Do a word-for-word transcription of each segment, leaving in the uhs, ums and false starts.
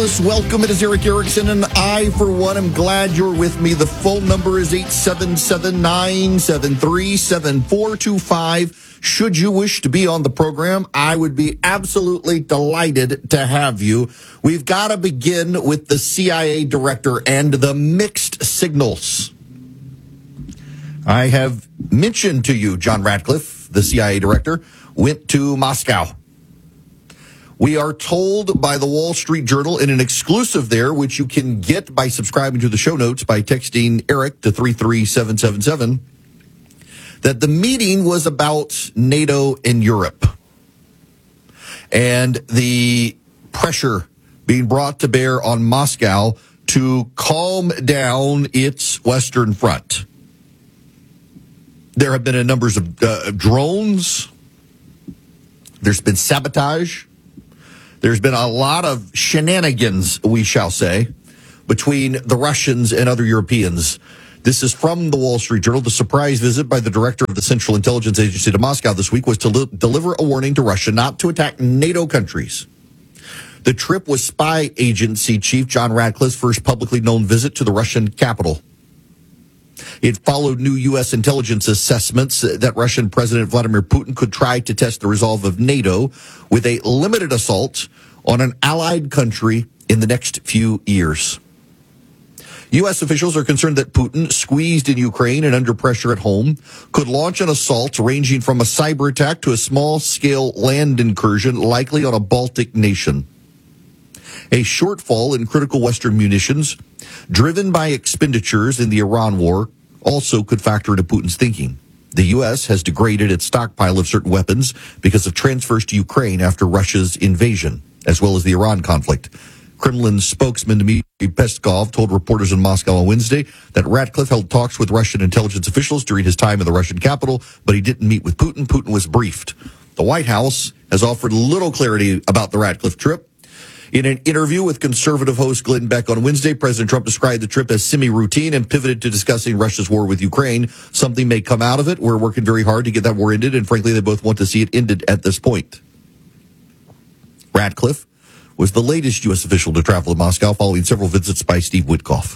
Welcome. It is Eric Erickson, and I, for one, am glad you're with me. The phone number is eight seven seven, nine seven three, seven four two five. Should you wish to be on the program, I would be absolutely delighted to have you. We've got to begin with the C I A director and the mixed signals. I have mentioned to you, John Ratcliffe, the C I A director, went to Moscow. We are told by the Wall Street Journal in an exclusive there, which you can get by subscribing to the show notes by texting Eric to three three seven seven seven, that the meeting was about NATO and Europe and the pressure being brought to bear on Moscow to calm down its Western Front. There have been a number of uh, drones. There's been sabotage. There's been a lot of shenanigans, we shall say, between the Russians and other Europeans. This is from the Wall Street Journal. The surprise visit by the director of the Central Intelligence Agency to Moscow this week was to li- deliver a warning to Russia not to attack NATO countries. The trip was spy agency chief John Ratcliffe's first publicly known visit to the Russian capital. It followed new U S intelligence assessments that Russian President Vladimir Putin could try to test the resolve of NATO with a limited assault on an allied country in the next few years. U S officials are concerned that Putin, squeezed in Ukraine and under pressure at home, could launch an assault ranging from a cyber attack to a small-scale land incursion, likely on a Baltic nation. A shortfall in critical Western munitions, driven by expenditures in the Iran war, also could factor into Putin's thinking. The U S has degraded its stockpile of certain weapons because of transfers to Ukraine after Russia's invasion, as well as the Iran conflict. Kremlin spokesman Dmitry Peskov told reporters in Moscow on Wednesday that Ratcliffe held talks with Russian intelligence officials during his time in the Russian capital, but he didn't meet with Putin. Putin was briefed. The White House has offered little clarity about the Ratcliffe trip. In an interview with conservative host Glenn Beck on Wednesday, President Trump described the trip as semi-routine and pivoted to discussing Russia's war with Ukraine. Something may come out of it. We're working very hard to get that war ended, and frankly, they both want to see it ended at this point. Ratcliffe was the latest U S official to travel to Moscow following several visits by Steve Witkoff.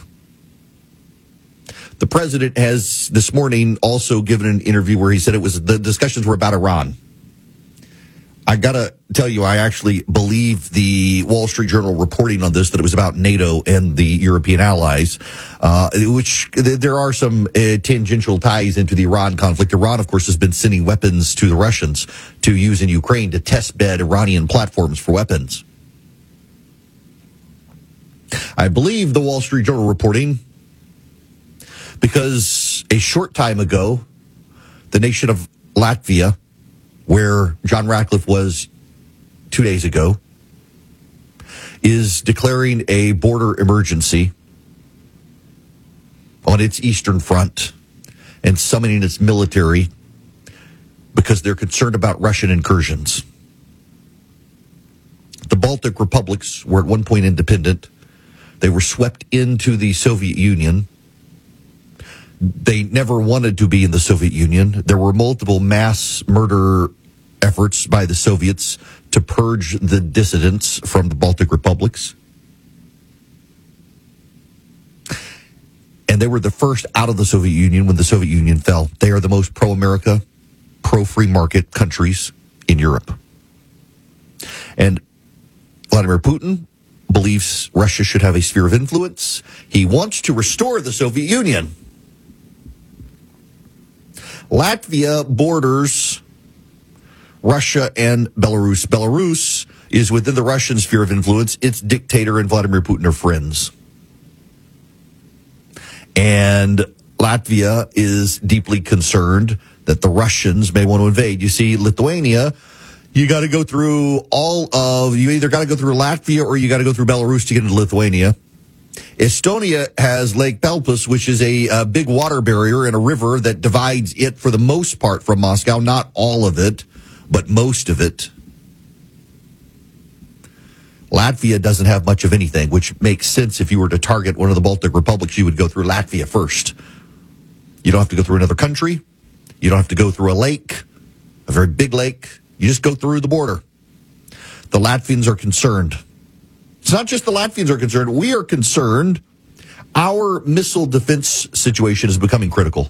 The president has this morning also given an interview where he said it was the discussions were about Iran. I got to tell you, I actually believe the Wall Street Journal reporting on this, that it was about NATO and the European allies, uh, which there are some uh, tangential ties into the Iran conflict. Iran, of course, has been sending weapons to the Russians to use in Ukraine to test bed Iranian platforms for weapons. I believe the Wall Street Journal reporting because a short time ago, the nation of Latvia, where John Ratcliffe was two days ago, is declaring a border emergency on its eastern front and summoning its military because they're concerned about Russian incursions. The Baltic republics were at one point independent. They were swept into the Soviet Union. They never wanted to be in the Soviet Union. There were multiple mass murder efforts by the Soviets to purge the dissidents from the Baltic republics. And they were the first out of the Soviet Union when the Soviet Union fell. They are the most pro-America, pro-free market countries in Europe. And Vladimir Putin believes Russia should have a sphere of influence. He wants to restore the Soviet Union. Latvia borders Russia and Belarus. Belarus is within the Russian sphere of influence. Its dictator and Vladimir Putin are friends. And Latvia is deeply concerned that the Russians may want to invade. You see, Lithuania, you got to go through all of, you either got to go through Latvia or you got to go through Belarus to get into Lithuania. Estonia has Lake Pelpus, which is a, a big water barrier and a river that divides it for the most part from Moscow. Not all of it, but most of it. Latvia doesn't have much of anything, which makes sense. If you were to target one of the Baltic republics, you would go through Latvia first. You don't have to go through another country. You don't have to go through a lake, a very big lake. You just go through the border. The Latvians are concerned. It's not just the Latvians are concerned. We are concerned. Our missile defense situation is becoming critical.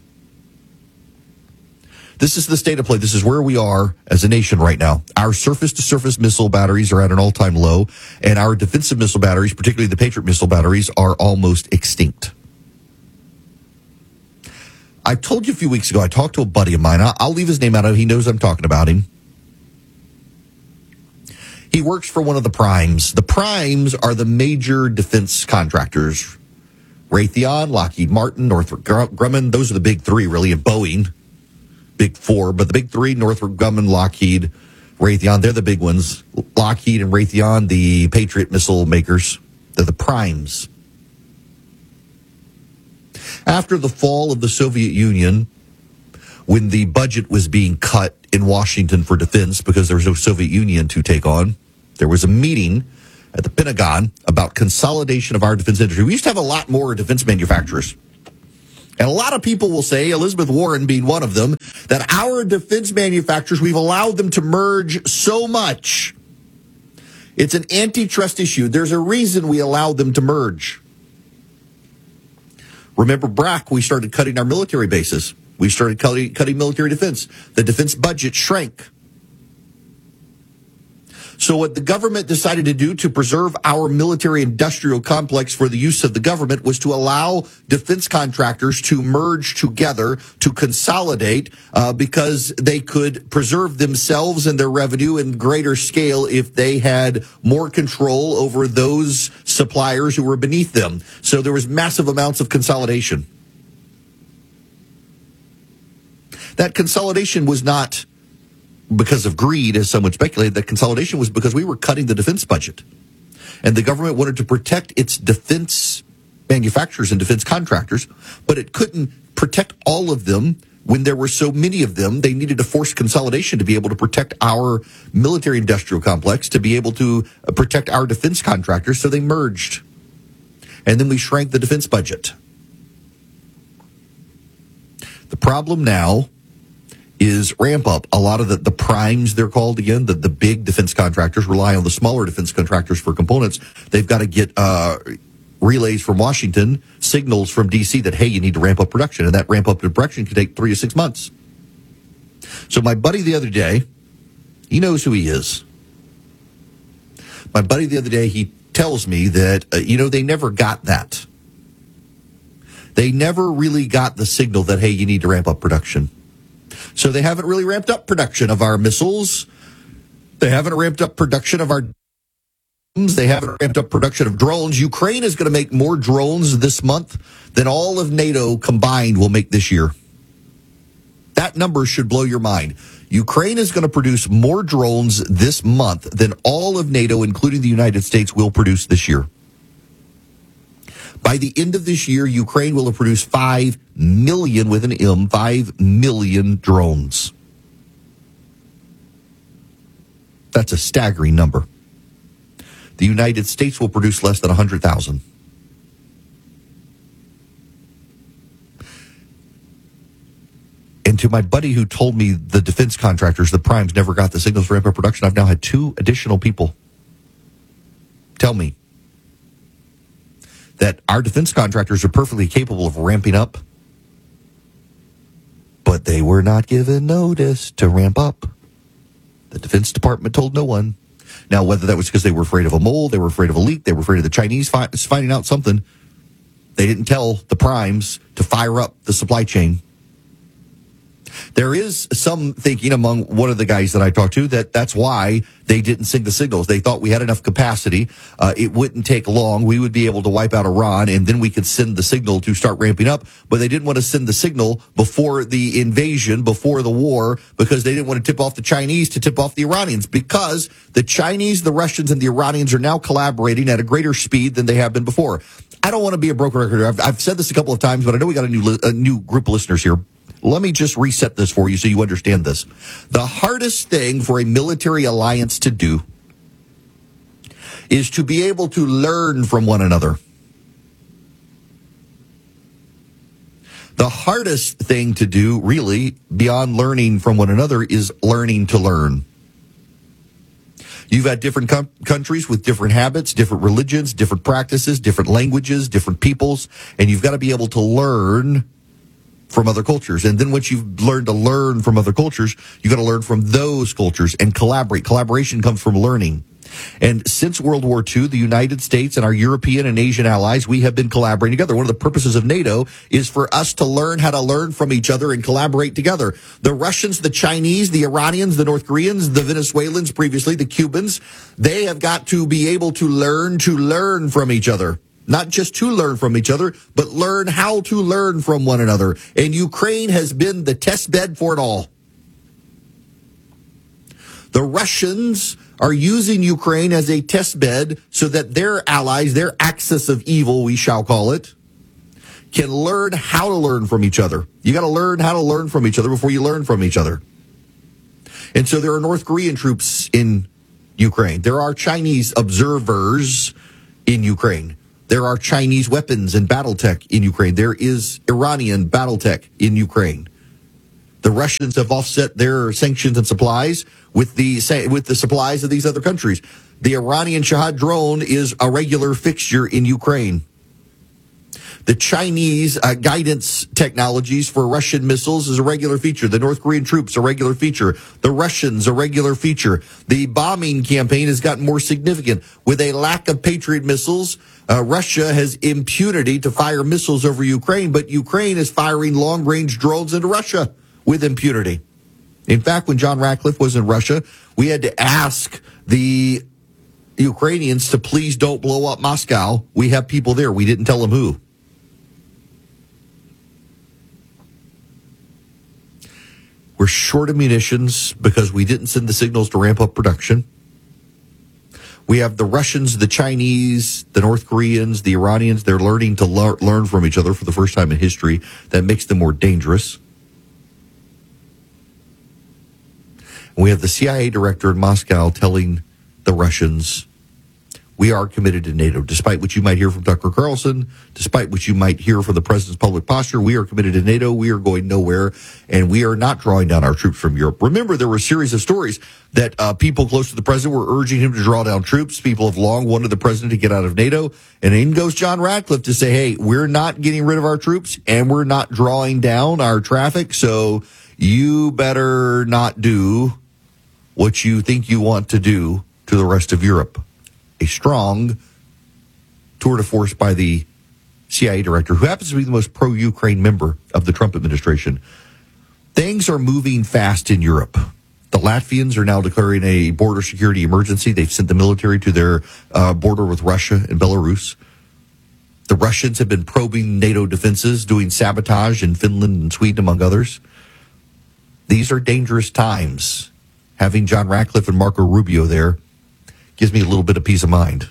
This is the state of play. This is where we are as a nation right now. Our surface-to-surface missile batteries are at an all-time low, and our defensive missile batteries, particularly the Patriot missile batteries, are almost extinct. I told you a few weeks ago, I talked to a buddy of mine. I'll leave his name out of it. He knows I'm talking about him. He works for one of the primes. The primes are the major defense contractors. Raytheon, Lockheed Martin, Northrop Grumman, those are the big three, really, and Boeing, big four. But the big three, Northrop Grumman, Lockheed, Raytheon, they're the big ones. Lockheed and Raytheon, the Patriot missile makers, they're the primes. After the fall of the Soviet Union, when the budget was being cut in Washington for defense because there was no Soviet Union to take on, there was a meeting at the Pentagon about consolidation of our defense industry. We used to have a lot more defense manufacturers. And a lot of people will say, Elizabeth Warren being one of them, that our defense manufacturers, we've allowed them to merge so much. It's an antitrust issue. There's a reason we allowed them to merge. Remember B R A C, we started cutting our military bases. We started cutting, cutting military defense. The defense budget shrank. So what the government decided to do to preserve our military industrial complex for the use of the government was to allow defense contractors to merge together, to consolidate, uh, because they could preserve themselves and their revenue in greater scale if they had more control over those suppliers who were beneath them. So there was massive amounts of consolidation. That consolidation was not because of greed, as some would speculate. That consolidation was because we were cutting the defense budget. And the government wanted to protect its defense manufacturers and defense contractors, but it couldn't protect all of them when there were so many of them. They needed to force consolidation to be able to protect our military industrial complex, to be able to protect our defense contractors, so they merged. And then we shrank the defense budget. The problem now is ramp up. A lot of the, the primes, they're called again, the, the big defense contractors rely on the smaller defense contractors for components. They've got to get uh, relays from Washington, signals from D C that, hey, you need to ramp up production. And that ramp up to production can take three to six months. So my buddy the other day, he knows who he is. My buddy the other day, he tells me that, uh, you know, they never got that. They never really got the signal that, hey, you need to ramp up production. So they haven't really ramped up production of our missiles. They haven't ramped up production of our drones. They haven't ramped up production of drones. Ukraine is going to make more drones this month than all of NATO combined will make this year. That number should blow your mind. Ukraine is going to produce more drones this month than all of NATO, including the United States, will produce this year. By the end of this year, Ukraine will have produced five million, with an M, five million drones. That's a staggering number. The United States will produce less than one hundred thousand. And to my buddy who told me the defense contractors, the primes, never got the signals for ramp up production, I've now had two additional people tell me that our defense contractors are perfectly capable of ramping up, but they were not given notice to ramp up. The Defense Department told no one. Now, whether that was because they were afraid of a mole, they were afraid of a leak, they were afraid of the Chinese fi- finding out something, they didn't tell the primes to fire up the supply chain. There is some thinking among one of the guys that I talked to that that's why they didn't send the signals. They thought we had enough capacity. Uh, it wouldn't take long. We would be able to wipe out Iran, and then we could send the signal to start ramping up. But they didn't want to send the signal before the invasion, before the war, because they didn't want to tip off the Chinese to tip off the Iranians, because the Chinese, the Russians, and the Iranians are now collaborating at a greater speed than they have been before. I don't want to be a broken record. I've, I've said this a couple of times, but I know we got a new, li- a new group of listeners here. Let me just reset this for you so you understand this. The hardest thing for a military alliance to do is to be able to learn from one another. The hardest thing to do, really, beyond learning from one another, is learning to learn. You've got different com- countries with different habits, different religions, different practices, different languages, different peoples, and you've got to be able to learn from other cultures. And then once you've learned to learn from other cultures, you got to learn from those cultures and collaborate. Collaboration comes from learning. And since World War Two, the United States and our European and Asian allies, we have been collaborating together. One of the purposes of NATO is for us to learn how to learn from each other and collaborate together. The Russians, the Chinese, the Iranians, the North Koreans, the Venezuelans previously, the Cubans, they have got to be able to learn to learn from each other. Not just to learn from each other, but learn how to learn from one another. And Ukraine has been the test bed for it all. The Russians are using Ukraine as a test bed so that their allies, their axis of evil, we shall call it, can learn how to learn from each other. You got to learn how to learn from each other before you learn from each other. And so there are North Korean troops in Ukraine. There are Chinese observers in Ukraine. There are Chinese weapons and battle tech in Ukraine. There is Iranian battle tech in Ukraine. The Russians have offset their sanctions and supplies with the with the supplies of these other countries. The Iranian Shahad drone is a regular fixture in Ukraine. The Chinese uh, guidance technologies for Russian missiles is a regular feature. The North Korean troops, a regular feature. The Russians, a regular feature. The bombing campaign has gotten more significant. With a lack of Patriot missiles, uh, Russia has impunity to fire missiles over Ukraine, but Ukraine is firing long-range drones into Russia with impunity. In fact, when John Ratcliffe was in Russia, we had to ask the Ukrainians to please don't blow up Moscow. We have people there. We didn't tell them who. We're short of munitions because we didn't send the signals to ramp up production. We have the Russians, the Chinese, the North Koreans, the Iranians. They're learning to lear- learn from each other for the first time in history. That makes them more dangerous. We have the C I A director in Moscow telling the Russians, we are committed to NATO. Despite what you might hear from Tucker Carlson, despite what you might hear from the president's public posture, we are committed to NATO. We are going nowhere, and we are not drawing down our troops from Europe. Remember, there were a series of stories that uh, people close to the president were urging him to draw down troops. People have long wanted the president to get out of NATO. And in goes John Ratcliffe to say, hey, we're not getting rid of our troops, and we're not drawing down our traffic, so you better not do what you think you want to do to the rest of Europe. A strong tour de force by the C I A director, who happens to be the most pro-Ukraine member of the Trump administration. Things are moving fast in Europe. The Latvians are now declaring a border security emergency. They've sent the military to their uh, border with Russia and Belarus. The Russians have been probing NATO defenses, doing sabotage in Finland and Sweden, among others. These are dangerous times. Having John Ratcliffe and Marco Rubio there gives me a little bit of peace of mind.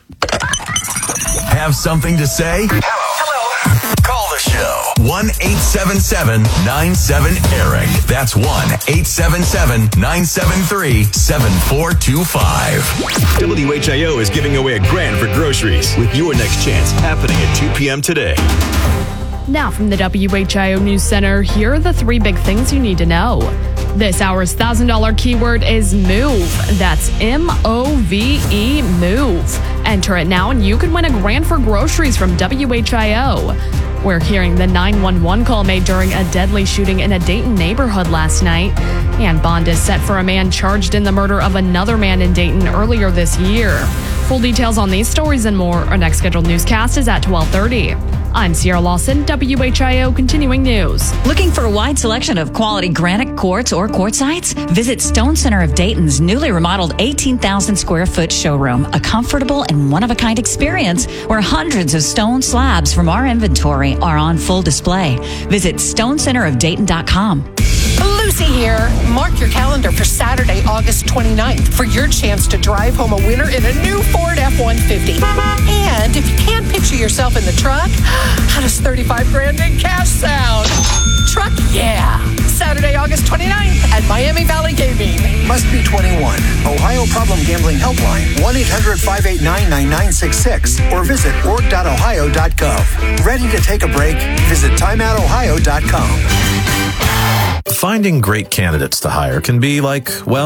Have something to say? Hello. Hello. Call the show. one eight seven seven nine seven Eric. That's one eight seven seven nine seven three seven four two five. W H I O is giving away a grand for groceries with your next chance happening at two p.m. today. Now from the W H I O News Center, here are the three big things you need to know. This hour's one thousand dollars keyword is MOVE. That's M O V E, MOVE. Enter it now and you can win a grand for groceries from W H I O. We're hearing the nine one one call made during a deadly shooting in a Dayton neighborhood last night. And bond is set for a man charged in the murder of another man in Dayton earlier this year. Full details on these stories and more. Our next scheduled newscast is at twelve thirty. I'm Sierra Lawson, W H I O Continuing News. Looking for a wide selection of quality granite quartz or quartzites? Visit Stone Center of Dayton's newly remodeled eighteen thousand square foot showroom, a comfortable and one-of-a-kind experience where hundreds of stone slabs from our inventory are on full display. Visit stone center of dayton dot com. Lucy here. Mark your calendar for Saturday, August twenty-ninth for your chance to drive home a winner in a new Ford F one fifty. And if you can't picture yourself in the truck, how does thirty-five grand in cash sound? Truck, yeah. Saturday, August twenty-ninth at Miami Valley Gaming. Must be twenty-one. Ohio Problem Gambling Helpline, one eight hundred five eight nine nine nine six six, or visit org dot ohio dot gov. Ready to take a break? Visit time out ohio dot com. Finding great candidates to hire can be like, well,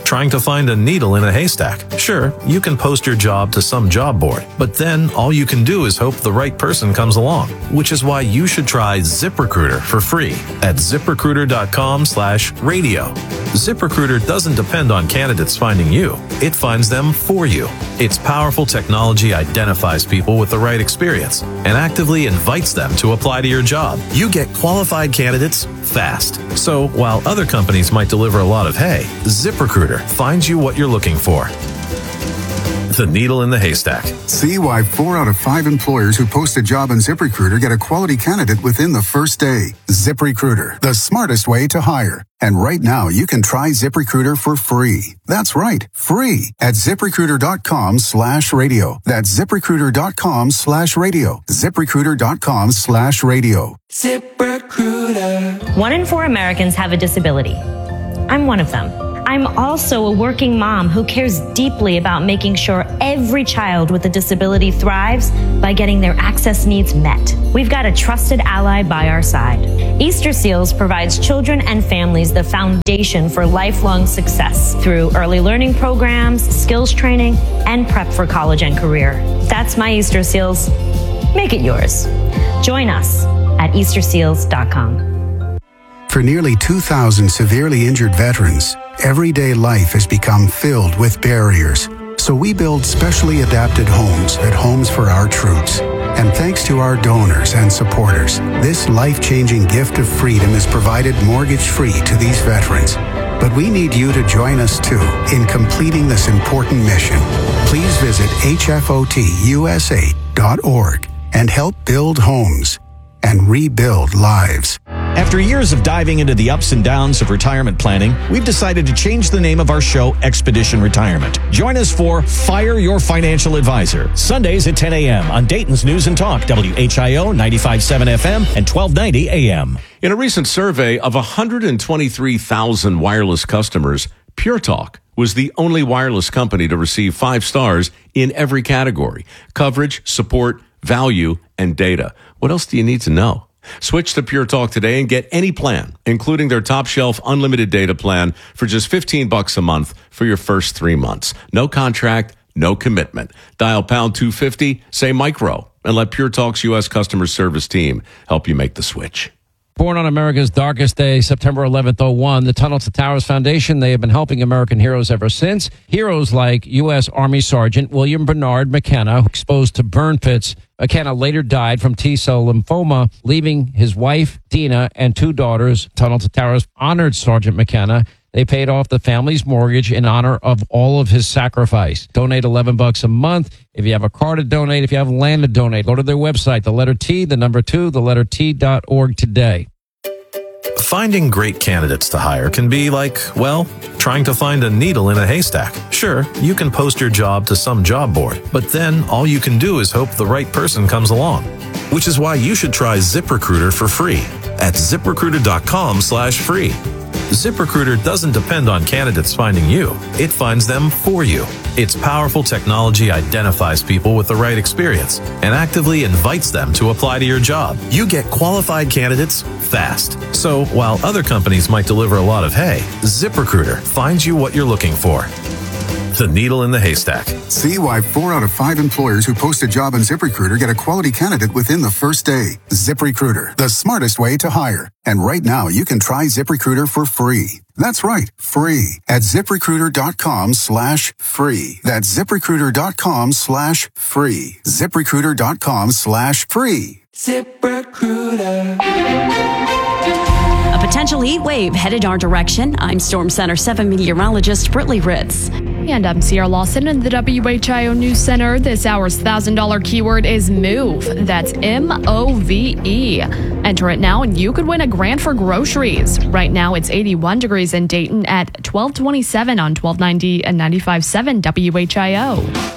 Trying to find a needle in a haystack? Sure, you can post your job to some job board, but then all you can do is hope the right person comes along, which is why you should try ZipRecruiter for free at ZipRecruiter.com slash radio. ZipRecruiter doesn't depend on candidates finding you. It finds them for you. Its powerful technology identifies people with the right experience and actively invites them to apply to your job. You get qualified candidates fast. So while other companies might deliver a lot of hay, ZipRecruiter finds you what you're looking for. The needle in the haystack. See why four out of five employers who post a job on ZipRecruiter get a quality candidate within the first day. ZipRecruiter, the smartest way to hire. And right now, you can try ZipRecruiter for free. That's right, free at ZipRecruiter.com slash radio. That's ZipRecruiter.com slash radio. ZipRecruiter.com slash radio. ZipRecruiter. One in four Americans have a disability. I'm one of them. I'm also a working mom who cares deeply about making sure every child with a disability thrives by getting their access needs met. We've got a trusted ally by our side. Easter Seals provides children and families the foundation for lifelong success through early learning programs, skills training, and prep for college and career. That's my Easter Seals. Make it yours. Join us at Easter Seals dot com. For nearly two thousand severely injured veterans, everyday life has become filled with barriers. So we build specially adapted homes at Homes for Our Troops. And thanks to our donors and supporters, this life-changing gift of freedom is provided mortgage-free to these veterans. But we need you to join us too in completing this important mission. Please visit H F O T U S A dot org and help build homes and rebuild lives. After years of diving into the ups and downs of retirement planning, we've decided to change the name of our show, Expedition Retirement. Join us for Fire Your Financial Advisor, Sundays at ten a.m. on Dayton's News and Talk, W H I O ninety-five point seven F M and twelve ninety A M. In a recent survey of one hundred twenty-three thousand wireless customers, Pure Talk was the only wireless company to receive five stars in every category: coverage, support, value, and data. What else do you need to know? Switch to Pure Talk today and get any plan, including their top shelf unlimited data plan for just fifteen bucks a month for your first three months. No contract, no commitment. Dial pound two fifty, say micro, and let Pure Talk's U S customer service team help you make the switch. Born on America's darkest day, September eleventh, oh one, the Tunnel to Towers Foundation, they have been helping American heroes ever since. Heroes like U S Army Sergeant William Bernard McKenna, exposed to burn pits. McKenna later died from T-cell lymphoma, leaving his wife, Dina, and two daughters. Tunnel to Towers honored Sergeant McKenna. They paid off the family's mortgage in honor of all of his sacrifice. Donate eleven bucks a month. If you have a car to donate, if you have land to donate, go to their website, the letter T, the number two, the letter T dot org today. Finding great candidates to hire can be like, well, trying to find a needle in a haystack. Sure, you can post your job to some job board, but then all you can do is hope the right person comes along. Which is why you should try ZipRecruiter for free at ZipRecruiter.com slash free. ZipRecruiter doesn't depend on candidates finding you. It finds them for you. Its powerful technology identifies people with the right experience and actively invites them to apply to your job. You get qualified candidates fast. So while other companies might deliver a lot of hay, ZipRecruiter finds you what you're looking for. The needle in the haystack. See why four out of five employers who post a job on ZipRecruiter get a quality candidate within the first day. ZipRecruiter, the smartest way to hire. And right now, you can try ZipRecruiter for free. That's right, free at ZipRecruiter.com slash free. That's ZipRecruiter.com slash free. ZipRecruiter.com slash free. ZipRecruiter. A potential heat wave headed our direction. I'm Storm Center seven meteorologist Brittany Ritz. And I'm Sierra Lawson in the W H I O News Center. This hour's one thousand dollars keyword is MOVE. That's M O V E. Enter it now and you could win a grand for groceries. Right now it's eighty-one degrees in Dayton at twelve twenty-seven on twelve ninety and ninety-five point seven W H I O.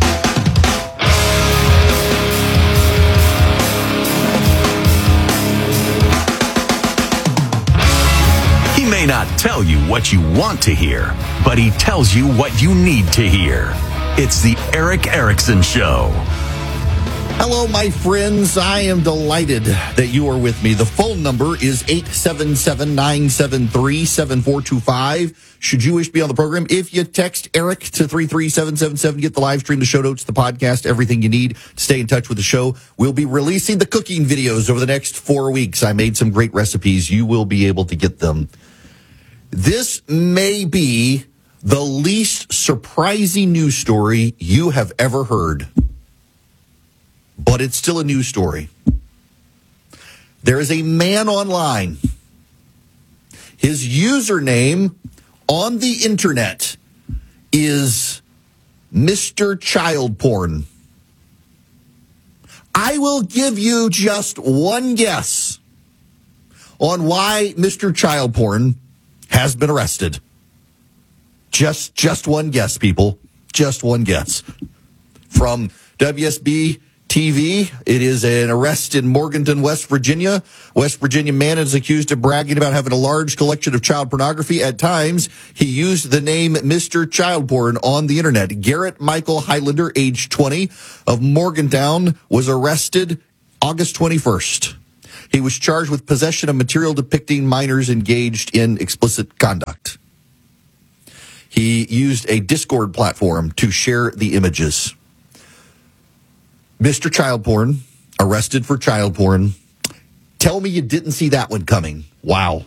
May not tell you what you want to hear, but he tells you what you need to hear. It's the Erick Erickson Show. Hello, my friends. I am delighted that you are with me. The phone number is eight seven seven, nine seven three, seven four two five. Should you wish to be on the program, if you text Eric to three three seven seven seven, get the live stream, the show notes, the podcast, everything you need to stay in touch with the show. We'll be releasing the cooking videos over the next four weeks. I made some great recipes. You will be able to get them. This may be the least surprising news story you have ever heard, but it's still a news story. There is a man online. His username on the internet is Mister Child Porn. I will give you just one guess on why Mister Child Porn has been arrested. Just, just one guess, people. Just one guess. From W S B T V, it is an arrest in Morganton, West Virginia. West Virginia man is accused of bragging about having a large collection of child pornography. At times, he used the name Mister Child Porn on the internet. Garrett Michael Highlander, age twenty, of Morgantown, was arrested August twenty-first. He was charged with possession of material depicting minors engaged in explicit conduct. He used a Discord platform to share the images. Mister Child Porn, arrested for child porn. Tell me you didn't see that one coming. Wow.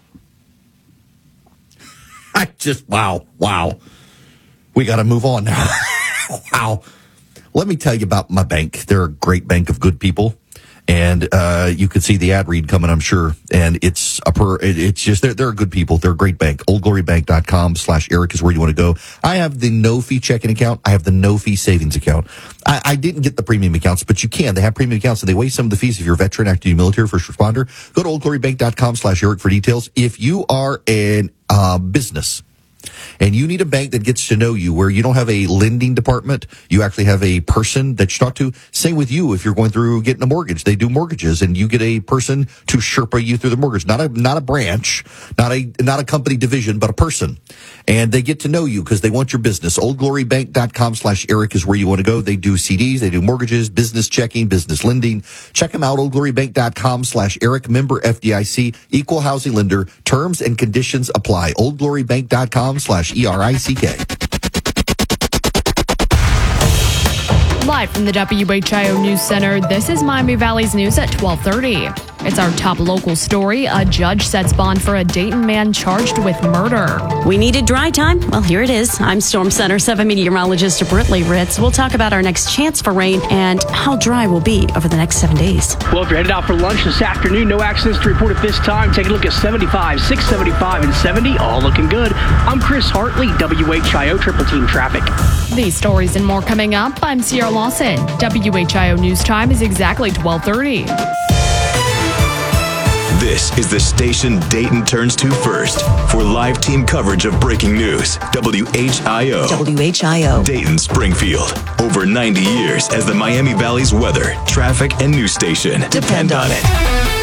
I just, wow, wow. We got to move on now. Wow. Let me tell you about my bank. They're a great bank of good people. And uh, you could see the ad read coming, I'm sure. And it's a per, it's just, they're, they're good people. They're a great bank. oldglorybank.com slash Eric is where you want to go. I have the no-fee checking account. I have the no-fee savings account. I, I didn't get the premium accounts, but you can. They have premium accounts, and they waive some of the fees if you're a veteran, active duty military, first responder. Go to oldglorybank.com slash Eric for details. If you are an uh, business, and you need a bank that gets to know you, where you don't have a lending department, you actually have a person that you talk to. Same with you if you're going through getting a mortgage. They do mortgages, and you get a person to Sherpa you through the mortgage. Not a not a branch, not a not a company division, but a person. And they get to know you because they want your business. oldglorybank.com slash Eric is where you want to go. They do C Ds, they do mortgages, business checking, business lending. Check them out, oldglorybank.com slash Eric, member F D I C, equal housing lender. Terms and conditions apply. oldglorybank.com slash E R I C K. Live from the W H I O News Center, this is Miami Valley's News at twelve thirty. It's our top local story. A judge sets bond for a Dayton man charged with murder. We needed dry time? Well, here it is. I'm Storm Center seven meteorologist Britley Ritz. We'll talk about our next chance for rain and how dry we'll be over the next seven days. Well, if you're headed out for lunch this afternoon, no accidents to report at this time. Take a look at seventy-five, six seventy-five, and seventy, all looking good. I'm Chris Hartley, W H I O Triple Team Traffic. These stories and more coming up. I'm Sierra Lawson. W H I O News Time is exactly twelve thirty. This is the station Dayton turns to first for live team coverage of breaking news. W H I O. W H I O. Dayton Springfield. Over ninety years as the Miami Valley's weather, traffic, and news station. Depend on it.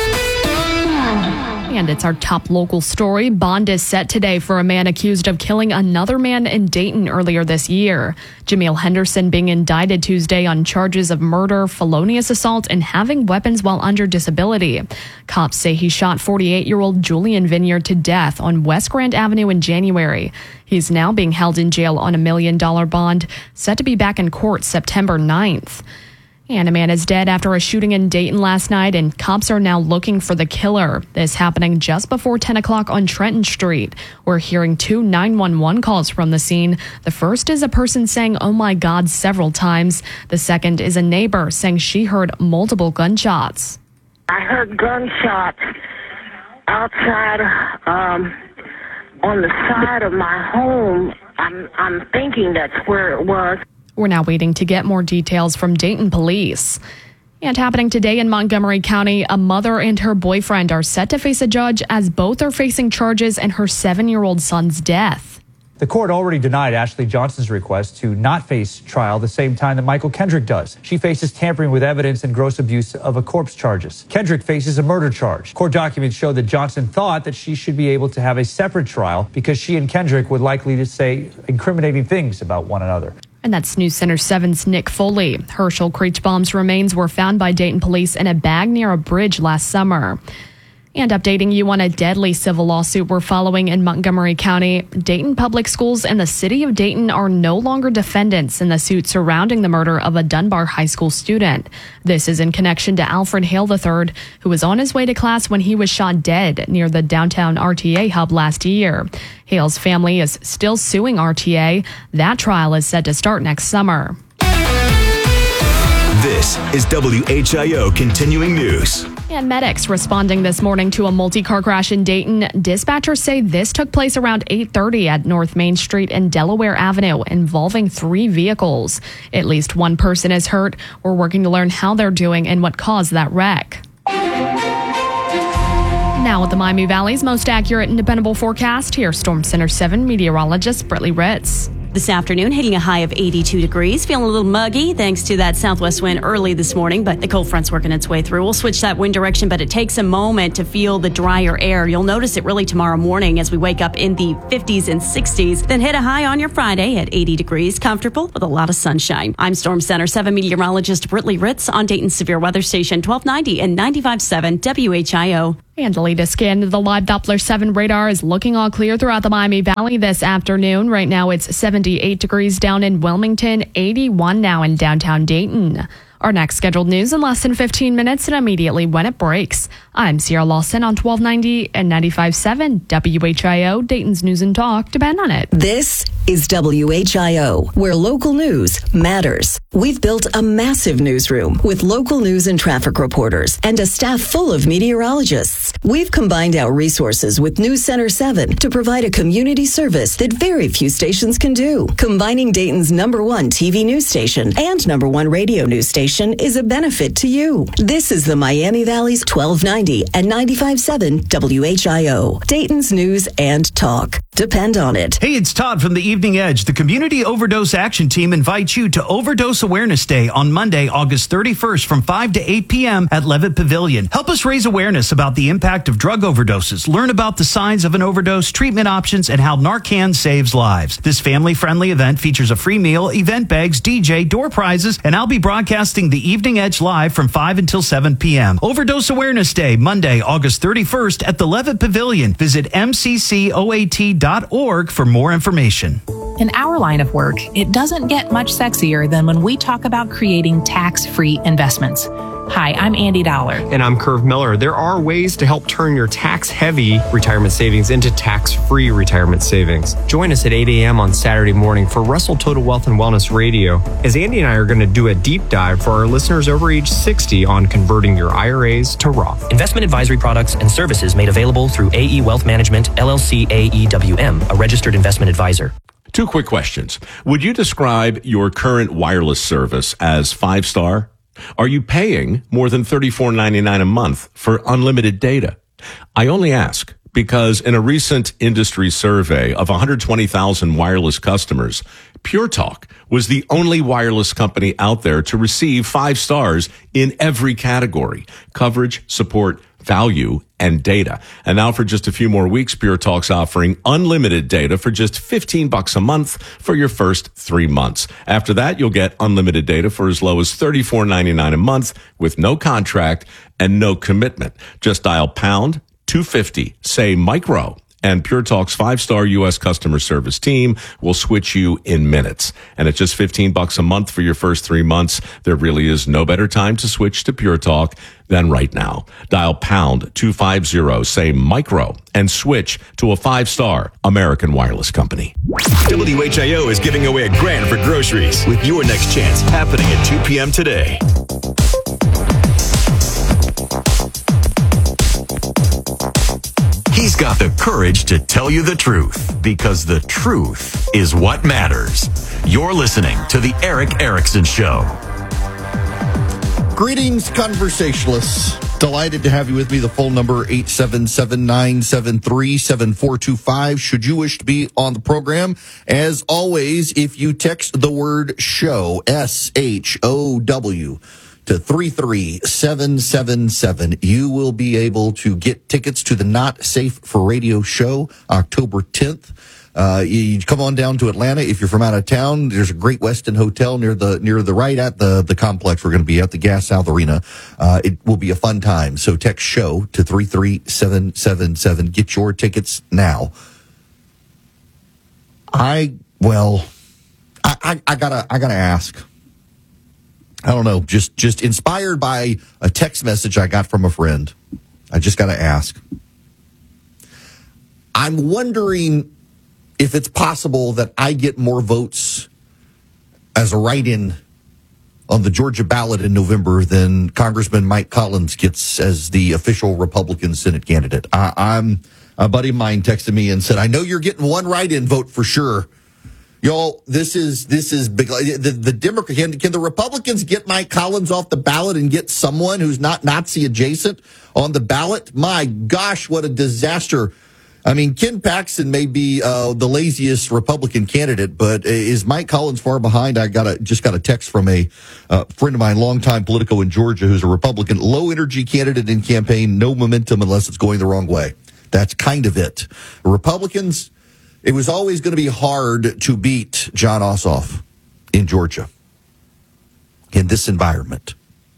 And it's our top local story. Bond is set today for a man accused of killing another man in Dayton earlier this year. Jameel Henderson being indicted Tuesday on charges of murder, felonious assault, and having weapons while under disability. Cops say he shot forty-eight-year-old Julian Vineyard to death on West Grand Avenue in January. He's now being held in jail on a million-dollar bond, set to be back in court September ninth. And a man is dead after a shooting in Dayton last night, and cops are now looking for the killer. This happening just before ten o'clock on Trenton Street. We're hearing two nine one one calls from the scene. The first is a person saying, "Oh my God," several times. The second is a neighbor saying she heard multiple gunshots. I heard gunshots outside um, on the side of my home. I'm, I'm thinking that's where it was. We're now waiting to get more details from Dayton police. And happening today in Montgomery County, a mother and her boyfriend are set to face a judge as both are facing charges in her seven-year-old son's death. The court already denied Ashley Johnson's request to not face trial the same time that Michael Kendrick does. She faces tampering with evidence and gross abuse of a corpse charges. Kendrick faces a murder charge. Court documents show that Johnson thought that she should be able to have a separate trial because she and Kendrick would likely to say incriminating things about one another. And that's News Center seven's Nick Foley. Herschel Kreechbaum's remains were found by Dayton police in a bag near a bridge last summer. And updating you on a deadly civil lawsuit we're following in Montgomery County. Dayton Public Schools and the city of Dayton are no longer defendants in the suit surrounding the murder of a Dunbar High School student. This is in connection to Alfred Hale the third, who was on his way to class when he was shot dead near the downtown R T A hub last year. Hale's family is still suing R T A. That trial is set to start next summer. This is W H I O Continuing News. And medics responding this morning to a multi-car crash in Dayton. Dispatchers say this took place around eight thirty at North Main Street and Delaware Avenue, involving three vehicles. At least one person is hurt. We're working to learn how they're doing and what caused that wreck. Now at the Miami Valley's most accurate and dependable forecast, here's Storm Center seven meteorologist Britley Ritz. This afternoon, hitting a high of eighty-two degrees. Feeling a little muggy thanks to that southwest wind early this morning, but the cold front's working its way through. We'll switch that wind direction, but it takes a moment to feel the drier air. You'll notice it really tomorrow morning as we wake up in the fifties and sixties, then hit a high on your Friday at eighty degrees, comfortable with a lot of sunshine. I'm Storm Center seven meteorologist Britley Ritz on Dayton's Severe Weather Station twelve ninety and ninety-five point seven W H I O. And the latest scan of the live Doppler seven radar is looking all clear throughout the Miami Valley this afternoon. Right now it's seventy-eight degrees down in Wilmington, eighty-one now in downtown Dayton. Our next scheduled news in less than fifteen minutes and immediately when it breaks. I'm Sierra Lawson on twelve ninety and ninety-five point seven W H I O, Dayton's News and Talk. Depend on it. This is W H I O, where local news matters. We've built a massive newsroom with local news and traffic reporters and a staff full of meteorologists. We've combined our resources with News Center seven to provide a community service that very few stations can do. Combining Dayton's number one T V news station and number one radio news station is a benefit to you. This is the Miami Valley's twelve ninety and ninety-five point seven W H I O, Dayton's News and Talk. Depend on it. Hey, it's Todd from the Evening Edge. The Community Overdose Action Team invites you to Overdose Awareness Day on Monday, August thirty-first from five to eight p.m. at Levitt Pavilion. Help us raise awareness about the impact of drug overdoses. Learn about the signs of an overdose, treatment options, and how Narcan saves lives. This family-friendly event features a free meal, event bags, D J, door prizes, and I'll be broadcasting the Evening Edge live from five until seven p.m. Overdose Awareness Day, Monday, August thirty-first at the Levitt Pavilion. Visit m c c o a t dot org for more information. In our line of work, it doesn't get much sexier than when we talk about creating tax-free investments. Hi, I'm Andy Dollar. And I'm Curve Miller. There are ways to help turn your tax-heavy retirement savings into tax-free retirement savings. Join us at eight a.m. on Saturday morning for Russell Total Wealth and Wellness Radio, as Andy and I are going to do a deep dive for our listeners over age sixty on converting your I R As to Roth. Investment advisory products and services made available through A E Wealth Management, L L C A E W M, a registered investment advisor. Two quick questions. Would you describe your current wireless service as five-star? Are you paying more than thirty-four ninety-nine a month for unlimited data? I only ask because in a recent industry survey of one hundred twenty thousand wireless customers, Pure Talk was the only wireless company out there to receive five stars in every category: coverage, support, value, and data. And now for just a few more weeks, Pure Talk's offering unlimited data for just fifteen bucks a month for your first three months. After that, you'll get unlimited data for as low as thirty-four ninety-nine a month with no contract and no commitment. Just dial pound two fifty, say micro, and Pure Talk's five-star U S customer service team will switch you in minutes. And at just fifteen bucks a month for your first three months, there really is no better time to switch to Pure Talk than right now. Dial pound two fifty, say micro, and switch to a five-star American wireless company. W H I O is giving away a grand for groceries with your next chance happening at two p.m. today. He's got the courage to tell you the truth, because the truth is what matters. You're listening to The Erick Erickson Show. Greetings, conversationalists. Delighted to have you with me. The phone number, eight seven seven, nine seven three, seven four two five, should you wish to be on the program. As always, if you text the word show, S H O W, to three three seven seven seven. You will be able to get tickets to the Not Safe for Radio show October tenth. Uh, you come on down to Atlanta. If you're from out of town, there's a Great Westin Hotel near the near the right at the, the complex. We're going to be at the Gas South Arena. Uh, it will be a fun time. So text show to three three seven seven seven. Get your tickets now. I, well, I, I, I gotta, I gotta ask. I don't know, just, just inspired by a text message I got from a friend. I just gotta ask. I'm wondering if it's possible that I get more votes as a write-in on the Georgia ballot in November than Congressman Mike Collins gets as the official Republican Senate candidate. I, I'm a buddy of mine texted me and said, "I know you're getting one write-in vote for sure. Y'all, this is this is big. The, the Democrat can, can the Republicans get Mike Collins off the ballot and get someone who's not Nazi adjacent on the ballot? My gosh, what a disaster!" I mean, Ken Paxton may be uh, the laziest Republican candidate, but is Mike Collins far behind? I got a, just got a text from a uh, friend of mine, longtime Politico in Georgia, who's a Republican, low-energy candidate in campaign, no momentum unless it's going the wrong way. That's kind of it. Republicans, it was always going to be hard to beat Jon Ossoff in Georgia in this environment.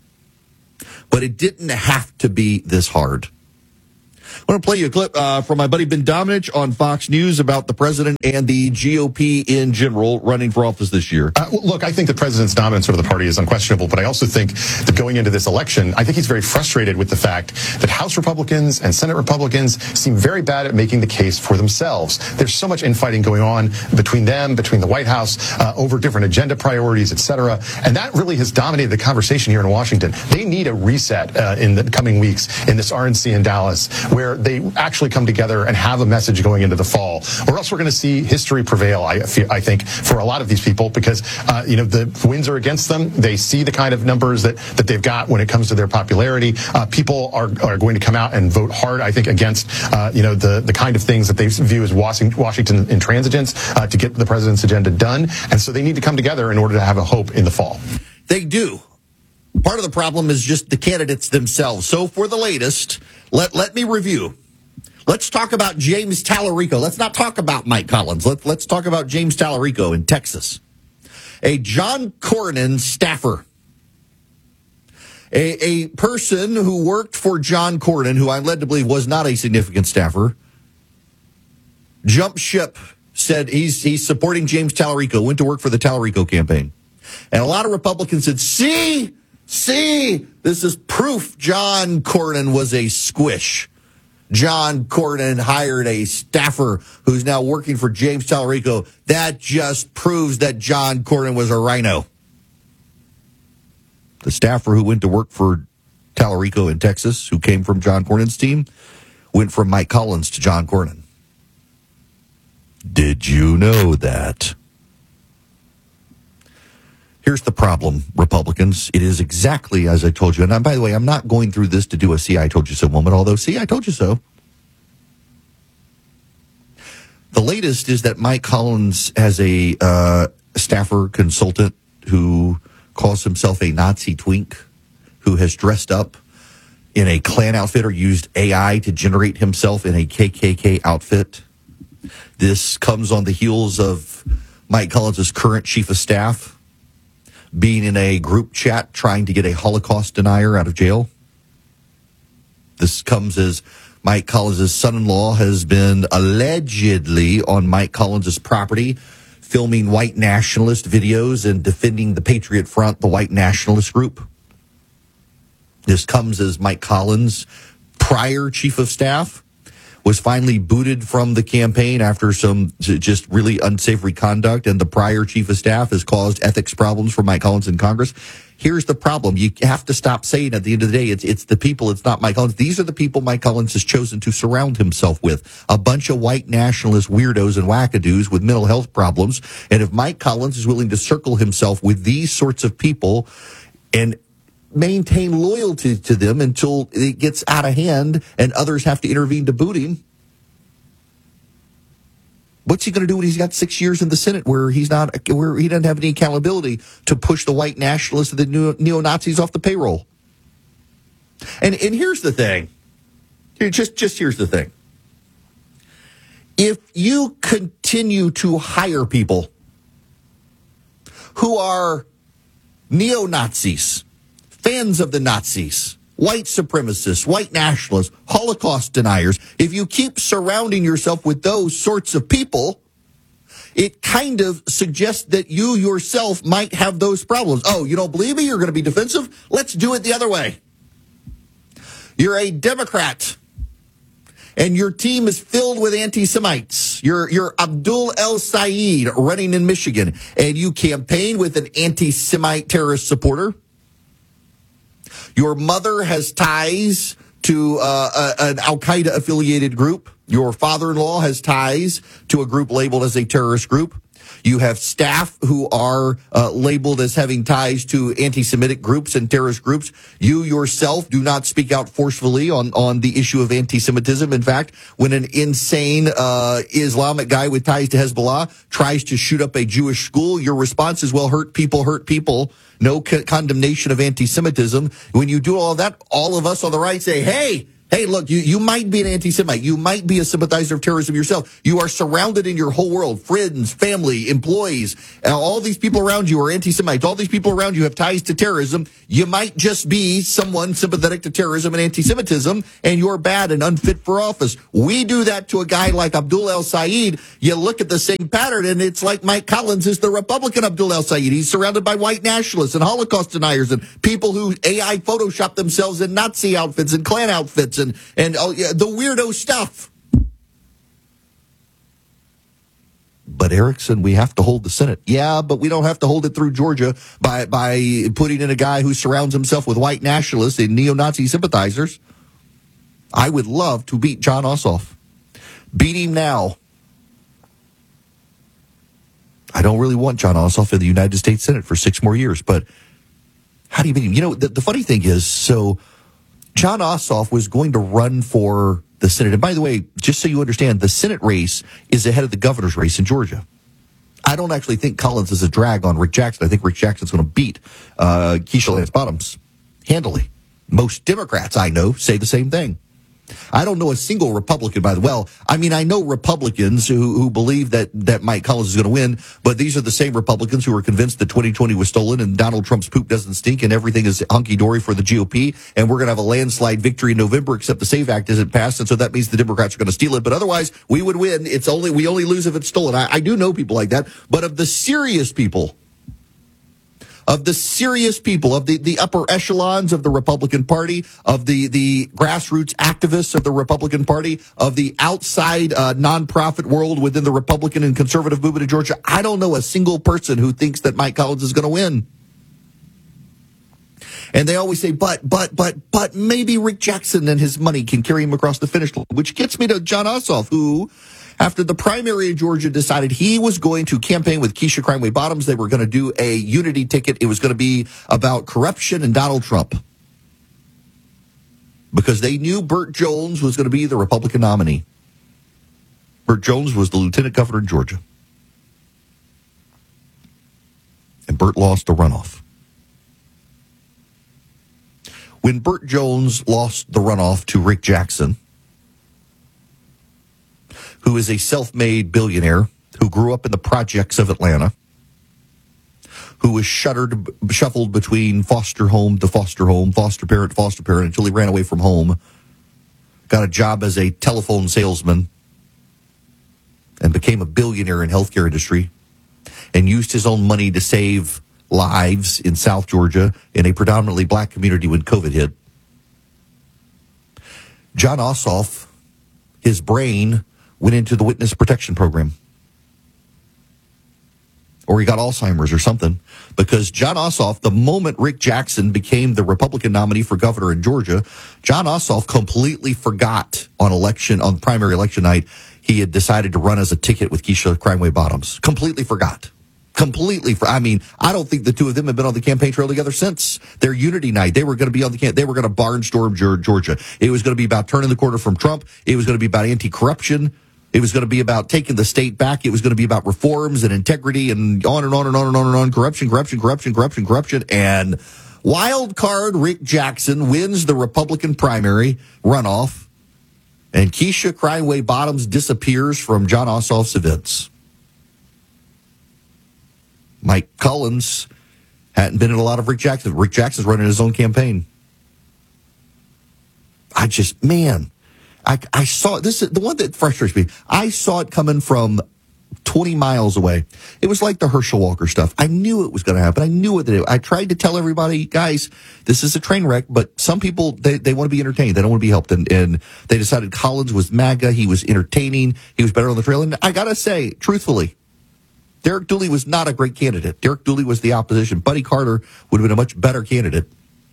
But it didn't have to be this hard. I want to play you a clip uh, from my buddy Ben Domenech on Fox News about the president and the G O P in general running for office this year. Uh, look, I think the president's dominance over the party is unquestionable, but I also think that going into this election, I think he's very frustrated with the fact that House Republicans and Senate Republicans seem very bad at making the case for themselves. There's so much infighting going on between them, between the White House, uh, over different agenda priorities, et cetera, and that really has dominated the conversation here in Washington. They need a reset uh, in the coming weeks in this R N C in Dallas, where they actually come together and have a message going into the fall, or else we're going to see history prevail, I, feel, I think, for a lot of these people, because, uh, you know, the winds are against them. They see the kind of numbers that, that they've got when it comes to their popularity. Uh, people are, are going to come out and vote hard, I think, against, uh, you know, the, the kind of things that they view as Washington intransigence uh, to get the president's agenda done. And so they need to come together in order to have a hope in the fall. They do. Part of the problem is just the candidates themselves. So for the latest, let, let me review. Let's talk about James Tallarico. Let's not talk about Mike Collins. Let, let's talk about James Tallarico in Texas. A John Cornyn staffer. A, a person who worked for John Cornyn, who I'm led to believe was not a significant staffer, jumped ship, said he's, he's supporting James Tallarico, went to work for the Tallarico campaign. And a lot of Republicans said, see, see, this is proof John Cornyn was a squish. John Cornyn hired a staffer who's now working for James Tallarico. That just proves that John Cornyn was a rhino. The staffer who went to work for Tallarico in Texas, who came from John Cornyn's team, went from Mike Collins to John Cornyn. Did you know that? Here's the problem, Republicans. It is exactly as I told you. And by the way, I'm not going through this to do a see, I told you so moment, although, see, I told you so. The latest is that Mike Collins has a uh, staffer consultant who calls himself a Nazi twink, who has dressed up in a Klan outfit or used A I to generate himself in a K K K outfit. This comes on the heels of Mike Collins' current chief of staff being in a group chat trying to get a Holocaust denier out of jail. This comes as Mike Collins' son-in-law has been allegedly on Mike Collins' property filming white nationalist videos and defending the Patriot Front, the white nationalist group. This comes as Mike Collins, prior chief of staff, was finally booted from the campaign after some just really unsavory conduct, and the prior chief of staff has caused ethics problems for Mike Collins in Congress. Here's the problem. You have to stop saying at the end of the day, it's it's the people, it's not Mike Collins. These are the people Mike Collins has chosen to surround himself with. A bunch of white nationalist weirdos and wackadoos with mental health problems. And if Mike Collins is willing to circle himself with these sorts of people and maintain loyalty to them until it gets out of hand and others have to intervene to boot him, What's he going to do when he's got six years in the Senate where he's not, where he doesn't have any accountability to push the white nationalists and the neo-Nazis off the payroll? And and here's the thing. Here, just, just here's the thing. If you continue to hire people who are neo-Nazis, fans of the Nazis, white supremacists, white nationalists, Holocaust deniers, if you keep surrounding yourself with those sorts of people, it kind of suggests that you yourself might have those problems. Oh, you don't believe me? You're going to be defensive? Let's do it the other way. You're a Democrat, and your team is filled with anti-Semites. You're, you're Abdul El-Sayed running in Michigan, and you campaign with an anti-Semite terrorist supporter. Your mother has ties to uh, a, an Al-Qaeda affiliated group. Your father-in-law has ties to a group labeled as a terrorist group. You have staff who are uh, labeled as having ties to anti-Semitic groups and terrorist groups. You yourself do not speak out forcefully on, on the issue of anti-Semitism. In fact, when an insane uh, Islamic guy with ties to Hezbollah tries to shoot up a Jewish school, your response is, well, hurt people, hurt people. No co- condemnation of anti-Semitism. When you do all that, all of us on the right say, hey, Hey, look, you, you might be an anti-Semite. You might be a sympathizer of terrorism yourself. You are surrounded in your whole world, friends, family, employees. Uh, all these people around you are anti-Semites. All these people around you have ties to terrorism. You might just be someone sympathetic to terrorism and anti-Semitism, and you're bad and unfit for office. We do that to a guy like Abdul El-Sayed. You look at the same pattern, and it's like Mike Collins is the Republican Abdul El-Sayed. He's surrounded by white nationalists and Holocaust deniers and people who A I Photoshop themselves in Nazi outfits and Klan outfits. And, and oh, yeah, the weirdo stuff. But Erickson, we have to hold the Senate. Yeah, but we don't have to hold it through Georgia by by putting in a guy who surrounds himself with white nationalists and neo-Nazi sympathizers. I would love to beat Jon Ossoff. Beat him now. I don't really want Jon Ossoff in the United States Senate for six more years, but how do you beat him? You know, the, the funny thing is, so Jon Ossoff was going to run for the Senate. And by the way, just so you understand, the Senate race is ahead of the governor's race in Georgia. I don't actually think Collins is a drag on Rick Jackson. I think Rick Jackson's going to beat uh, Keisha Lance Bottoms handily. Most Democrats I know say the same thing. I don't know a single Republican, by the way. Well, I mean, I know Republicans who, who believe that, that Mike Collins is going to win, but these are the same Republicans who are convinced that twenty twenty was stolen and Donald Trump's poop doesn't stink and everything is hunky-dory for the G O P, and we're going to have a landslide victory in November, except the SAVE Act isn't passed, and so that means the Democrats are going to steal it. But otherwise, we would win. It's only we only lose if it's stolen. I, I do know people like that, but of the serious people, of the serious people, of the, the upper echelons of the Republican Party, of the, the grassroots activists of the Republican Party, of the outside uh, nonprofit world within the Republican and conservative movement in Georgia, I don't know a single person who thinks that Mike Collins is going to win. And they always say, but, but, but, but maybe Rick Jackson and his money can carry him across the finish line, which gets me to Jon Ossoff, who, after the primary in Georgia, decided he was going to campaign with Keisha Crimeway Bottoms. They were going to do a unity ticket. It was going to be about corruption and Donald Trump, because they knew Burt Jones was going to be the Republican nominee. Burt Jones was the lieutenant governor in Georgia. And Burt lost the runoff. When Burt Jones lost the runoff to Rick Jackson, who is a self-made billionaire who grew up in the projects of Atlanta, who was shuttered, shuffled between foster home to foster home, foster parent to foster parent, until he ran away from home, got a job as a telephone salesman, and became a billionaire in healthcare industry, and used his own money to save lives in South Georgia in a predominantly black community when COVID hit. Jon Ossoff, his brain went into the witness protection program. Or he got Alzheimer's or something. Because Jon Ossoff, the moment Rick Jackson became the Republican nominee for governor in Georgia, Jon Ossoff completely forgot on election, on primary election night, he had decided to run as a ticket with Keisha Crimeway Bottoms. Completely forgot. Completely. For, I mean, I don't think the two of them have been on the campaign trail together since their unity night. They were going to be on the camp. They were going to barnstorm Georgia. It was going to be about turning the corner from Trump. It was going to be about anti-corruption. It was going to be about taking the state back. It was going to be about reforms and integrity and on and on and on and on and on. Corruption, corruption, corruption, corruption, corruption. And wild card Rick Jackson wins the Republican primary runoff. And Keisha Crimeway Bottoms disappears from John Ossoff's events. Mike Collins hadn't been in a lot of Rick Jackson. Rick Jackson's running his own campaign. I just, man, I, I saw it. This is the one that frustrates me. I saw it coming from twenty miles away. It was like the Herschel Walker stuff. I knew it was going to happen. I knew it. That I tried to tell everybody, guys, this is a train wreck, but some people, they, they want to be entertained. They don't want to be helped. And, and they decided Collins was MAGA. He was entertaining. He was better on the trail. And I got to say, truthfully, Derek Dooley was not a great candidate. Derek Dooley was the opposition. Buddy Carter would have been a much better candidate.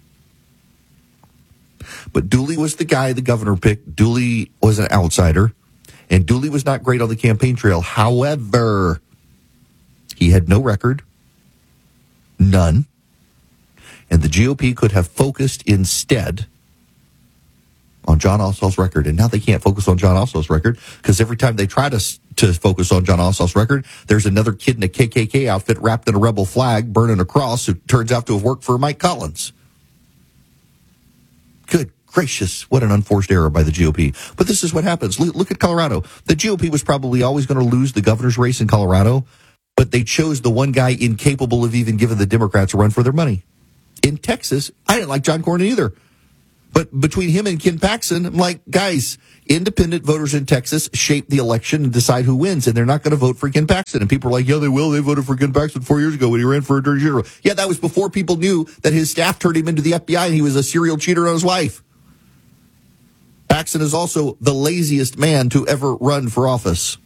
But Dooley was the guy the governor picked. Dooley was an outsider. And Dooley was not great on the campaign trail. However, he had no record. None. And the G O P could have focused instead on John Ossoff's record. And now they can't focus on John Ossoff's record because every time they try to to focus on John Ossoff's record, there's another kid in a K K K outfit wrapped in a rebel flag burning a cross who turns out to have worked for Mike Collins. Good gracious, what an unforced error by the G O P. But this is what happens. Look at Colorado. The G O P was probably always going to lose the governor's race in Colorado, but they chose the one guy incapable of even giving the Democrats a run for their money. In Texas, I didn't like John Cornyn either. But between him and Ken Paxton, I'm like, guys, independent voters in Texas shape the election and decide who wins, and they're not going to vote for Ken Paxton. And people are like, yeah, they will. They voted for Ken Paxton four years ago when he ran for Attorney General. Yeah, that was before people knew that his staff turned him into the F B I and he was a serial cheater on his wife. Paxton is also the laziest man to ever run for office.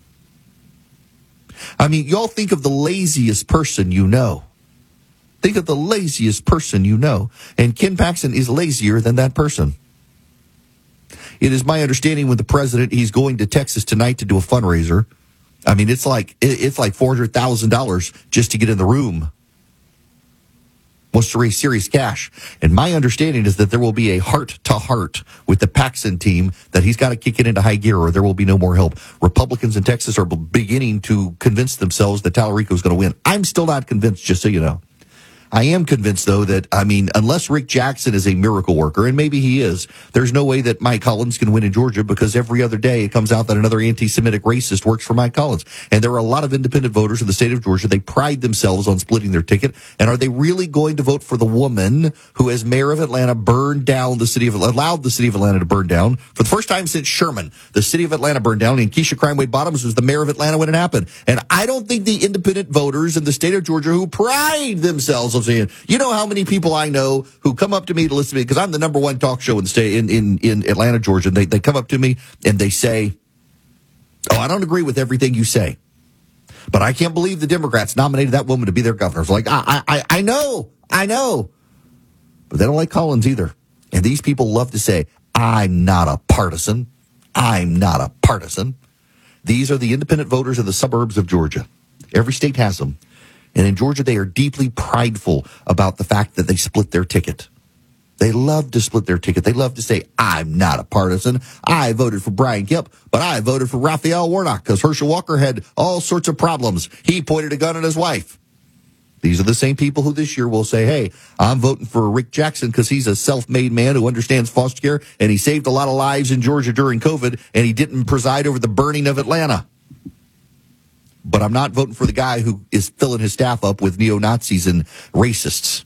I mean, y'all think of the laziest person you know. Think of the laziest person you know. And Ken Paxton is lazier than that person. It is my understanding with the president, he's going to Texas tonight to do a fundraiser. I mean, it's like it's like four hundred thousand dollars just to get in the room. Wants to raise serious cash. And my understanding is that there will be a heart-to-heart with the Paxton team that he's got to kick it into high gear or there will be no more help. Republicans in Texas are beginning to convince themselves that Tallarico is going to win. I'm still not convinced, just so you know. I am convinced, though, that, I mean, unless Rick Jackson is a miracle worker, and maybe he is, there's no way that Mike Collins can win in Georgia because every other day it comes out that another anti-Semitic racist works for Mike Collins. And there are a lot of independent voters in the state of Georgia. They pride themselves on splitting their ticket. And are they really going to vote for the woman who, as mayor of Atlanta, burned down the city of, allowed the city of Atlanta to burn down? For the first time since Sherman, the city of Atlanta burned down, and Keisha Crimeway Bottoms was the mayor of Atlanta when it happened. And I don't think the independent voters in the state of Georgia who pride themselves on saying, you know how many people I know who come up to me to listen to me, because I'm the number one talk show in the state in, in, in Atlanta, Georgia, and they, they come up to me and they say, oh, I don't agree with everything you say, but I can't believe the Democrats nominated that woman to be their governor. It's like, I, I, I know, I know, but they don't like Collins either. And these people love to say, I'm not a partisan. I'm not a partisan. These are the independent voters in the suburbs of Georgia. Every state has them. And in Georgia, they are deeply prideful about the fact that they split their ticket. They love to split their ticket. They love to say, I'm not a partisan. I voted for Brian Kemp, but I voted for Raphael Warnock because Herschel Walker had all sorts of problems. He pointed a gun at his wife. These are the same people who this year will say, hey, I'm voting for Rick Jackson because he's a self-made man who understands foster care, and he saved a lot of lives in Georgia during COVID, and he didn't preside over the burning of Atlanta. But I'm not voting for the guy who is filling his staff up with neo-Nazis and racists.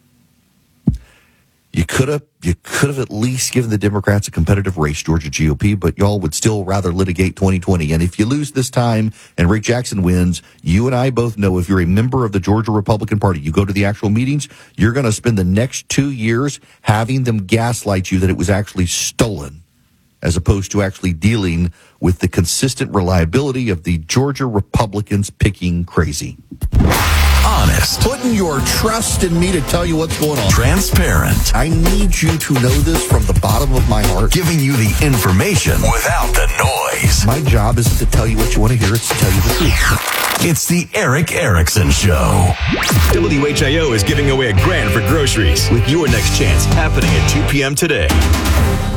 You could have you could have at least given the Democrats a competitive race, Georgia G O P, but y'all would still rather litigate twenty twenty. And if you lose this time and Rick Jackson wins, you and I both know if you're a member of the Georgia Republican Party, you go to the actual meetings, you're going to spend the next two years having them gaslight you that it was actually stolen, as opposed to actually dealing with the consistent reliability of the Georgia Republicans picking crazy. Honest. Putting your trust in me to tell you what's going on. Transparent. I need you to know this from the bottom of my heart. Giving you the information without the noise. My job isn't to tell you what you want to hear, it's to tell you the truth. It's the Erick Erickson Show. W H I O is giving away a grand for groceries with your next chance happening at two p.m. today.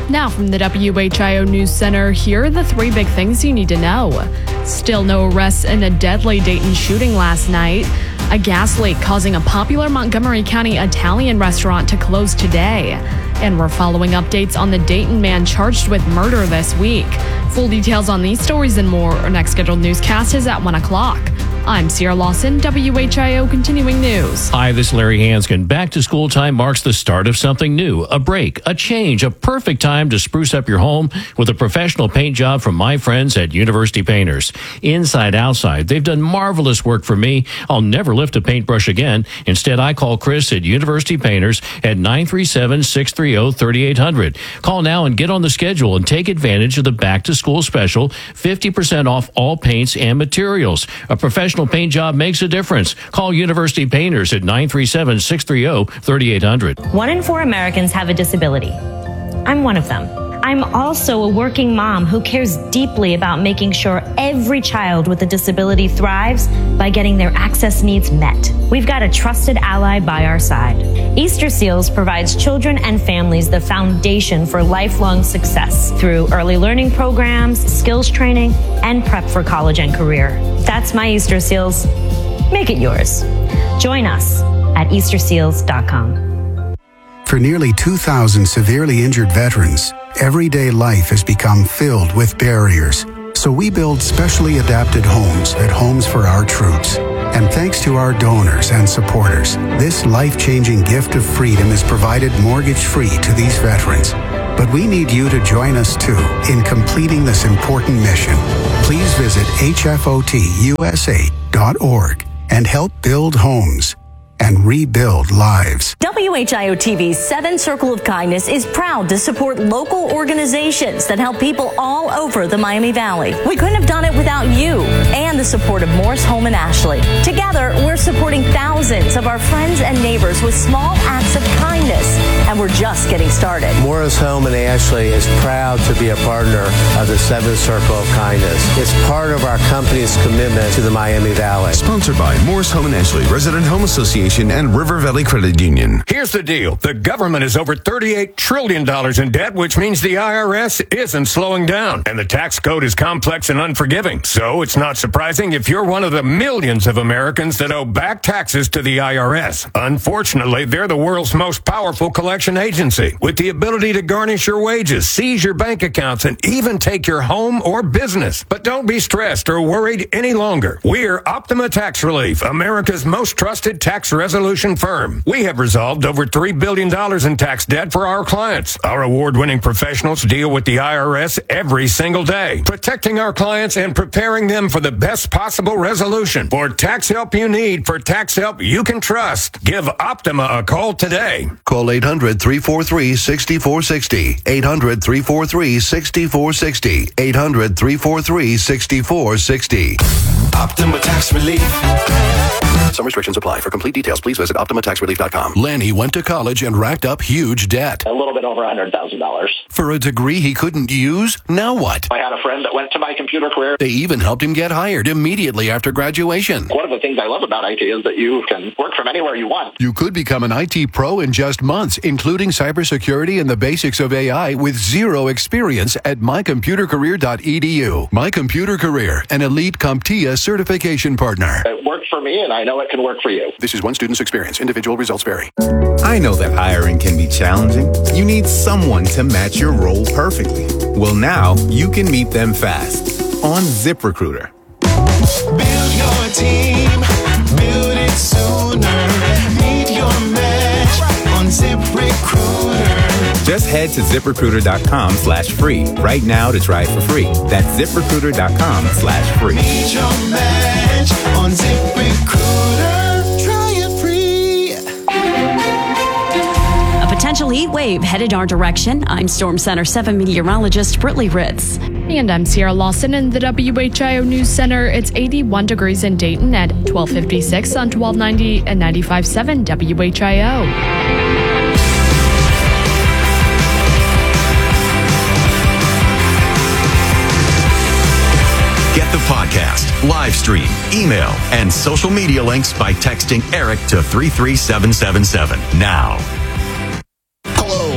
Now from the W H I O News Center, here are the three big things you need to know. Still no arrests in a deadly Dayton shooting last night. A gas leak causing a popular Montgomery County Italian restaurant to close today. And we're following updates on the Dayton man charged with murder this week. Full details on these stories and more. Our next scheduled newscast is at one o'clock. I'm Sierra Lawson, W H I O Continuing News. Hi, this is Larry Hanskin. Back to school time marks the start of something new, a break, a change, a perfect time to spruce up your home with a professional paint job from my friends at University Painters. Inside, outside, they've done marvelous work for me. I'll never lift a paintbrush again. Instead, I call Chris at University Painters at nine three seven, six three zero, three eight zero zero. Call now and get on the schedule and take advantage of the back to school special, fifty percent off all paints and materials. A professional paint job makes a difference. Call University Painters at nine three seven, six three zero, three eight zero zero. One in four Americans have a disability. I'm one of them. I'm also a working mom who cares deeply about making sure every child with a disability thrives by getting their access needs met. We've got a trusted ally by our side. Easter Seals provides children and families the foundation for lifelong success through early learning programs, skills training, and prep for college and career. That's my Easter Seals. Make it yours. Join us at easter seals dot com. For nearly two thousand severely injured veterans, everyday life has become filled with barriers. So we build specially adapted homes at Homes for Our Troops. And thanks to our donors and supporters, this life-changing gift of freedom is provided mortgage-free to these veterans. But we need you to join us too in completing this important mission. Please visit H F O T U S A dot org and help build homes and rebuild lives. W H I O T V's Seventh Circle of Kindness is proud to support local organizations that help people all over the Miami Valley. We couldn't have done it without you and the support of Morris Home and Ashley. Together, we're supporting thousands of our friends and neighbors with small acts of kindness, and we're just getting started. Morris Home and Ashley is proud to be a partner of the Seventh Circle of Kindness. It's part of our company's commitment to the Miami Valley. Sponsored by Morris Home and Ashley, Resident Home Association, and River Valley Credit Union. Here's the deal. The government is over thirty-eight trillion dollars in debt, which means the I R S isn't slowing down. And the tax code is complex and unforgiving. So it's not surprising if you're one of the millions of Americans that owe back taxes to the I R S. Unfortunately, they're the world's most powerful collection agency, with the ability to garnish your wages, seize your bank accounts, and even take your home or business. But don't be stressed or worried any longer. We're Optima Tax Relief, America's most trusted tax resolution firm. We have resolved over three billion dollars in tax debt for our clients. Our award-winning professionals deal with the I R S every single day, protecting our clients and preparing them for the best possible resolution. For tax help you need, for tax help you can trust, give Optima a call today. Call eight hundred, three four three, six four six zero, eight hundred, three four three, six four six zero, eight hundred, three four three, six four six zero. Optima Tax Relief. Some restrictions apply. For complete details, please visit optima tax relief dot com. Lanny went to college and racked up huge debt. A little bit over one hundred thousand dollars. For a degree he couldn't use? Now what? I had a friend that went to my computer career. They even helped him get hired immediately after graduation. One of the things I love about I T is that you can work from anywhere you want. You could become an I T pro in just months, including cybersecurity and the basics of A I with zero experience at my computer career dot e d u. My Computer Career, an elite CompTIA certification partner. It worked for me, and I know it can work for you. This is one student's experience. Individual results vary. I know that hiring can be challenging. You need someone to match your role perfectly. Well, now you can meet them fast on ZipRecruiter. Build your team, build it sooner. Meet your match on ZipRecruiter. Just head to ZipRecruiter dot com slash free right now to try it for free. That's ZipRecruiter dot com slash free. Meet your match on ZipRecruiter. Try it free. A potential heat wave headed our direction. I'm Storm Center seven meteorologist Brittany Ritz. And I'm Sierra Lawson in the W H I O News Center. It's eighty-one degrees in Dayton at twelve fifty-six on twelve ninety and ninety-five point seven W H I O. Get the podcast, live stream, email, and social media links by texting Eric to three three seven seven seven now. Hello,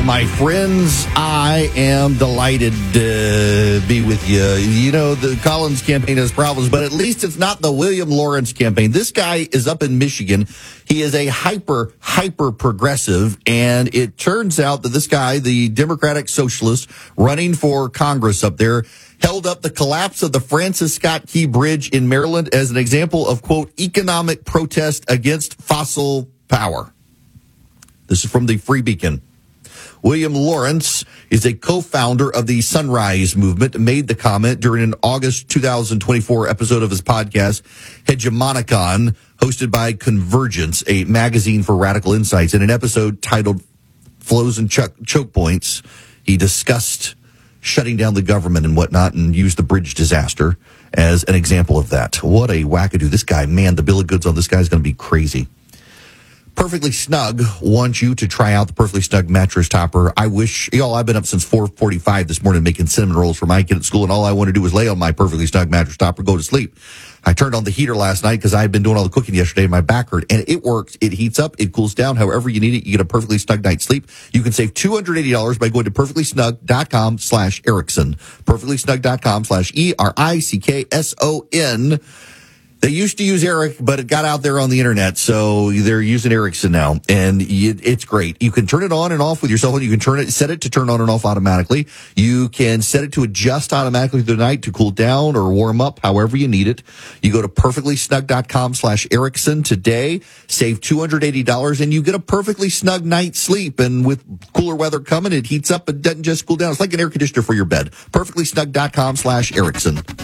my friends, I am delighted to be with you. You know, the Collins campaign has problems, but at least it's not the William Lawrence campaign. This guy is up in Michigan. He is a hyper, hyper progressive, and it turns out that this guy, the Democratic socialist running for Congress up there, held up the collapse of the Francis Scott Key Bridge in Maryland as an example of, quote, economic protest against fossil power. This is from the Free Beacon. William Lawrence is a co-founder of the Sunrise Movement, made the comment during an August twenty twenty-four episode of his podcast, Hegemonicon, hosted by Convergence, a magazine for radical insights. In an episode titled Flows and Choke, Choke Points, he discussed shutting down the government and whatnot and used the bridge disaster as an example of that. What a wackadoo. This guy, man, the bill of goods on this guy is going to be crazy. Perfectly Snug wants you to try out the Perfectly Snug mattress topper. I wish, y'all, I've been up since four forty-five this morning making cinnamon rolls for my kid at school, and all I want to do is lay on my Perfectly Snug mattress topper, go to sleep. I turned on the heater last night because I had been doing all the cooking yesterday and my back hurt, and it works. It heats up, it cools down. However you need it, you get a Perfectly Snug night's sleep. You can save two hundred eighty dollars by going to perfectlysnug.com slash Erickson. perfectlysnug.com slash E R I C K S O N. They used to use Eric, but it got out there on the internet, so they're using Erickson now, and it's great. You can turn it on and off with your cell phone. You can turn it, set it to turn on and off automatically. You can set it to adjust automatically through the night to cool down or warm up, however you need it. You go to perfectlysnug.com slash Erickson today, save two hundred eighty dollars, and you get a perfectly snug night's sleep. And with cooler weather coming, it heats up and doesn't just cool down. It's like an air conditioner for your bed. perfectlysnug.com slash Erickson.